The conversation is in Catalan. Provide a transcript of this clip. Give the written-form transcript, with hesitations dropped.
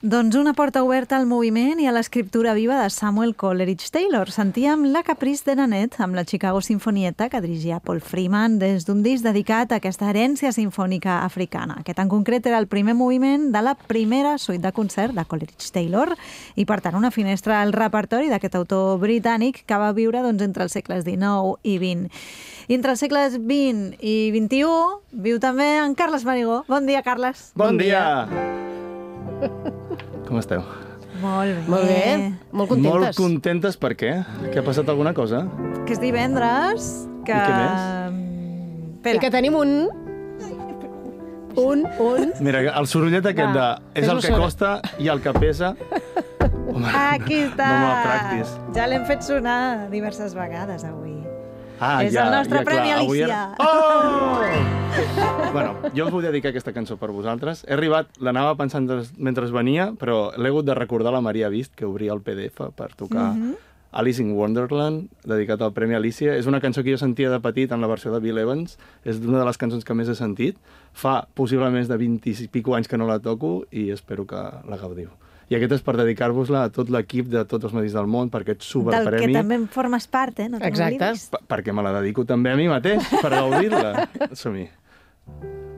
Doncs una porta oberta al moviment i a l'escriptura viva de Samuel Coleridge Taylor. Sentíem La Caprice de Nanette amb la Chicago Sinfonietta que dirigia Paul Freeman des d'un disc dedicat a aquesta herència sinfònica africana. Aquest en concret era el primer moviment de la primera suite de concert de Coleridge Taylor i per tant una finestra al repertori d'aquest autor britànic que va viure entre els segles XIX i XX. I entre els segles XX i XXI viu també en Carles Marigó. Bon dia, Carles. Bon dia! Com esteu? Molt bé. Molt bé, molt contentes. Molt contentes per què? Que ha passat alguna cosa? Que és divendres, que... I què més? Espera. I que tenim un... Mira, el sorollet aquest de... És el que costa i el que pesa... Home, Aquí està. No me la tractis. Ja l'hem fet sonar diverses vegades avui. Ah, És el nostre Premi Alicia. Oh! Bueno, jo us vull dedicar aquesta cançó per vosaltres. He arribat, l'anava pensant mentre venia, però l'he hagut de recordar a la Maria Vist, que obria el PDF per tocar Alice in Wonderland, dedicat al Premi Alicia. És una cançó que jo sentia de petit en la versió de Bill Evans. És una de les cançons que més he sentit. Fa possiblement més de 20 i pico anys que no la toco i espero que la gaudiu. I aquest és per dedicar-vos-la a tot l'equip de tots els medis del món, per aquest superpremi. Del que també en formes part, no Exacte. t'oblidis. Perquè me la dedico també a mi mateix, per gaudir-la. Som-hi.